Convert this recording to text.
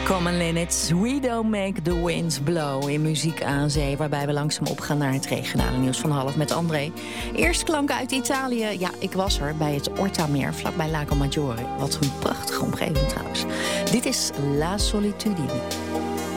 Common Linnets, We Don't Make the Winds Blow in Muziek aan Zee, waarbij we langzaam opgaan naar het regionale nieuws van 1:30 met André. Eerst klanken uit Italië. Ja, ik was er bij het Ortameer, vlakbij Lago Maggiore. Wat een prachtige omgeving trouwens. Dit is La Solitudine.